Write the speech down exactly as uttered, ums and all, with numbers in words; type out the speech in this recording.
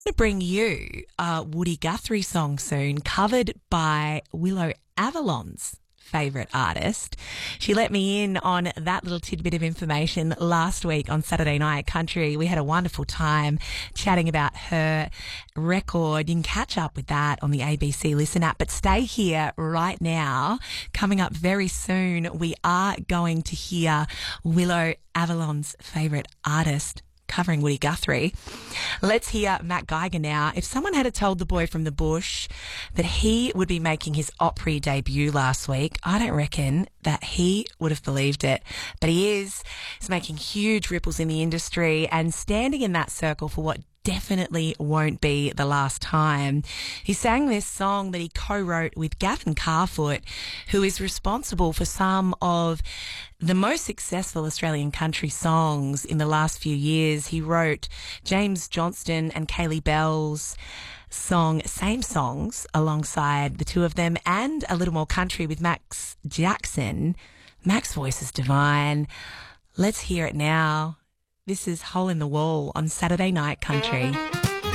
To bring you a Woody Guthrie song soon, covered by Willow Avalon's favourite artist. She let me in on that little tidbit of information last week on Saturday Night Country. We had a wonderful time chatting about her record. You can catch up with that on the A B C Listen app, but stay here right now. Coming up very soon, we are going to hear Willow Avalon's favourite artist covering Woody Guthrie. Let's hear Matt Geiger now. If someone had told the boy from the bush that he would be making his Opry debut last week, I don't reckon that he would have believed it. But he is. He's making huge ripples in the industry and standing in that circle for what definitely won't be the last time. He sang this song that he co-wrote with Gavin Carfoot, who is responsible for some of the most successful Australian country songs in the last few years. He wrote James Johnston and Kaylee Bell's song Same Songs alongside the two of them, and A Little More Country with Max Jackson. Mac's voice is divine. Let's hear it now. This is Hole in the Wall on Saturday Night Country.